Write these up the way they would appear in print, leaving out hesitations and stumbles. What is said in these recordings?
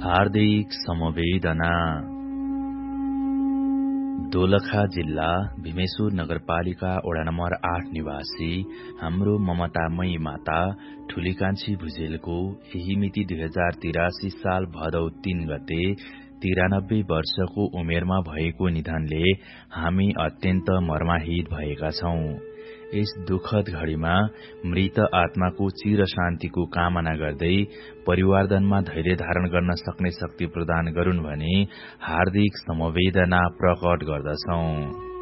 हार्दिक समवेदना। दोलखा जिल्ला भीमेश्वर नगरपालिका वडा नम्बर 8 निवासी हाम्रो ममतामयी माता ठुलीकान्छी भुजेलको यही मिति 2083 साल भदौ 3 गते 93 वर्षको उमेरमा भएको निधनले हामी अत्यन्त मर्माहित भएका छौं। यस दुखद घड़ीमा मृत आत्माको चिर शान्तिको कामना गर्दै परिवारजनमा धैर्य धारण गर्न सक्ने शक्ति प्रदान गरून् भनी हार्दिक समवेदना प्रकट गर्दछौं।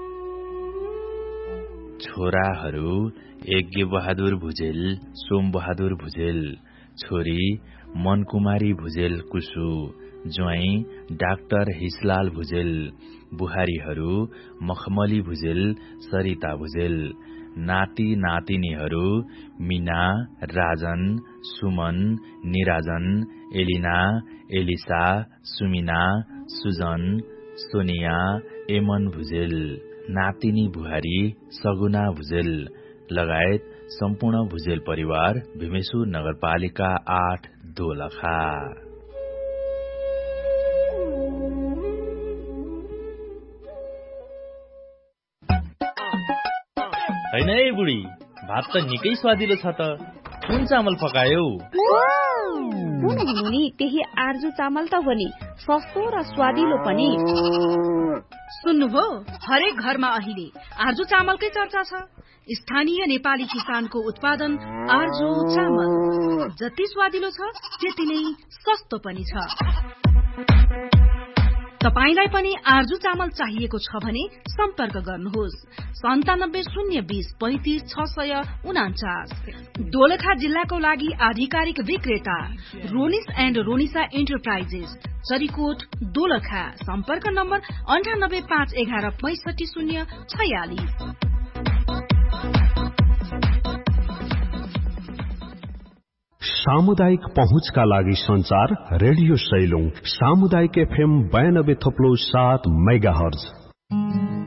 छोराहरू यज्ञ बहादुर भुजेल, सोम बहादुर भुजेल, छोरी मनकुमारी भुजेल कुसु, ज्वाई डाक्टर हिसलाल भुजेल, बुहारीहरू मखमली भुजेल, सरिता भुजेल, नाति नातिनीहरू मीना, राजन, सुमन, निराजन, एलिना, एलिसा, सुमिना, सुजन, सोनिया, एमन भुजेल, नातिनी बुहारी सगुना भुजेल लगायत सम्पूर्ण भुजेल परिवार भीमेश्वर नगरपालिका 8 दोलखा। हैन है बुढी, भात त निकै स्वादिलो छ त। कुन चामल पकायौ? मुनि त्यही आर्जु चामल त हो नि, सस्तो र स्वादिलो पनि। सुन्नुभयो, हरेक घरमा अहिले आर्जु चामलकै चर्चा छ। स्थानीय नेपाली किसानको उत्पादन आर्जु चामल जति स्वादिलो छ त्यति नै सस्तो पनि छ। तपाईलाई पनि आर्जु चामल चाहिएको छ भने सम्पर्क गर्नुहोस् 9720350649। दोलखा जिल्लाको लागि आधिकारिक विक्रेता रोनिस एण्ड रोनिसा एन्टरप्राइजेस, चरीकोट, दोलखा। सम्पर्क नम्बर 9851116546। सामुदायिक पहुँचका लागि संचार रेडियो सैलुङ सामुदायिक FM 92.7 मेगाहर्ज।